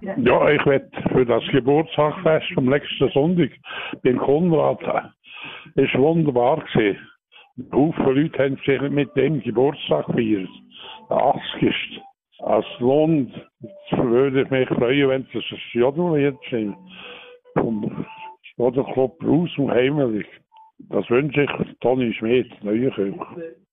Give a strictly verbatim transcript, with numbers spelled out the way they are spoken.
Ja, ich werde für das Geburtstagsfest am letzten Sonntag beim Konrad, äh, ist wunderbar gewesen. Ein Haufen Leute haben sich mit dem Geburtstag gefeiert. Der achtzigste. Als Lohn würde ich mich freuen, wenn es ein Jodellied sind. Vom Jodelclub Raus und Heimelig. Das wünsche ich Toni Schmidt, Neuenkirch.